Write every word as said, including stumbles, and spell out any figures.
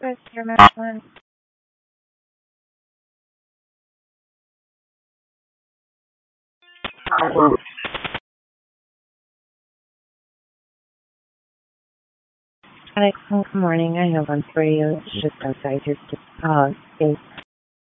Mister Macklin. Hi, good morning. I have one for you. It's just outside your uh, space.